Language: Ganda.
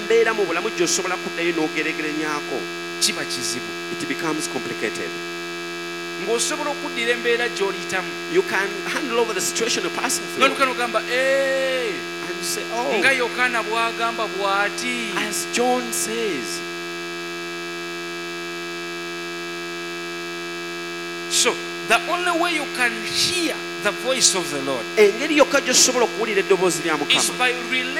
mbeera mu bulamu gy'osobola kuddayo n'ogeregeranyaako, kiba kizibu. it becomes complicated. Ng'osobola okuddira embeera gy'oliyitamu. You can handle over the situation you're passing through. N'olukana ogamba And you say, nga Yokaana bw'agamba bw'ati. as John says. So the only way you can hear the voice of the Lord Engeri yokka gy'osobola okuwulira eddoboozi lya is Mukama by relating